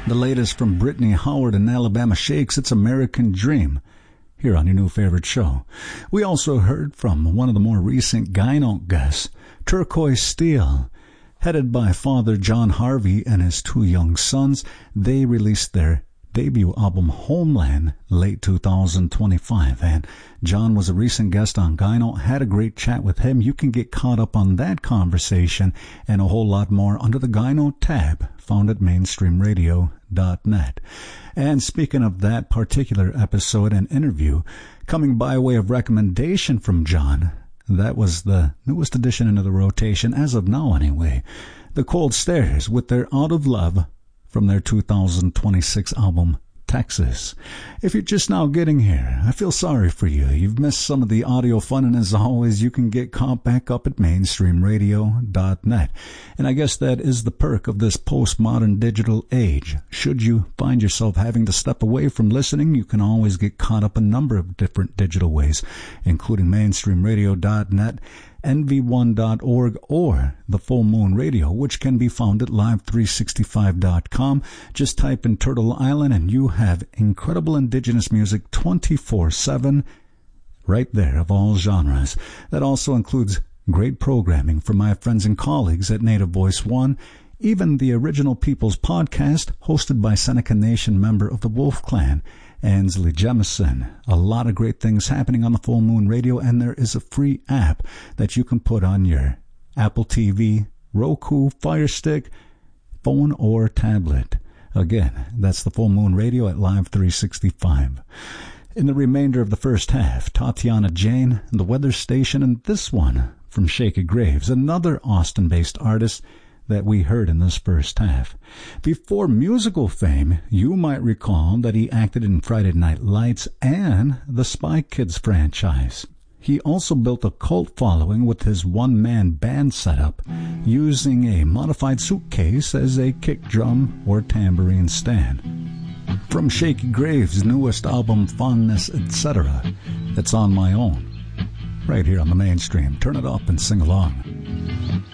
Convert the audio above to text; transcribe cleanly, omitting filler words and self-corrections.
The latest from Brittany Howard and Alabama Shakes, It's American Dream, here on your new favorite show. We also heard from one of the more recent Guy Note guests, Turquoise Steel. Headed by Father John Harvey and his two young sons, they released their debut album Homeland late 2025, and John was a recent guest on Guy Note. Had a great chat with him. You can get caught up on that conversation and a whole lot more under the Guy Note tab found at mainstreamradio.net. And speaking of that particular episode and interview, coming by way of recommendation from John, that was the newest addition into the rotation, as of now anyway, The Cold Stares with their Out of Love from their 2026 album, Texas. If you're just now getting here, I feel sorry for you. You've missed some of the audio fun, and as always, you can get caught back up at mainstreamradio.net. And I guess that is the perk of this postmodern digital age. Should you find yourself having to step away from listening, you can always get caught up a number of different digital ways, including mainstreamradio.net, NV1.org, or the Full Moon Radio, which can be found at live365.com. Just type in Turtle Island and you have incredible indigenous music 24/7 right there of all genres. That also includes great programming from my friends and colleagues at Native Voice One, even the Original Peoples podcast hosted by Seneca Nation member of the Wolf Clan, Ansley Jemison. A lot of great things happening on the Full Moon Radio, and there is a free app that you can put on your Apple TV, Roku, Fire Stick, phone, or tablet. Again, that's the Full Moon Radio at Live 365. In the remainder of the first half, Tatiana Jane, The Weather Station, and this one from Shaky Graves, another Austin-based artist that we heard in this first half. Before musical fame, you might recall that he acted in Friday Night Lights and the Spy Kids franchise. He also built a cult following with his one-man band setup, using a modified suitcase as a kick drum or tambourine stand. From Shaky Graves' newest album, Fondness, Etc., it's On My Own, right here on the Mainstream. Turn it up and sing along.